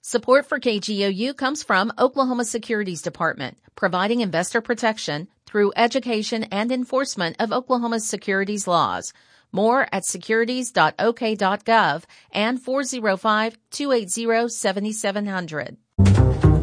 Support for KGOU comes from Oklahoma Securities Department, providing investor protection through education and enforcement of Oklahoma's securities laws. More at securities.ok.gov and 405-280-7700.